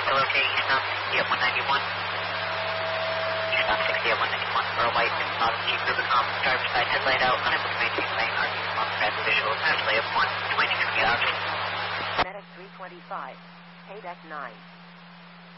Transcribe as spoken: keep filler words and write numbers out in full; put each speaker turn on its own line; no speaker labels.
Still okay, east on sixty at one ninety-one. East on sixty at one ninety-one for a white six model Jeep Rubicon. Driver's side headlight out, unable to maintain lane. R V on red visual. Pass delay of one twenty, get out.
Medic three twenty-five, K D E C nine.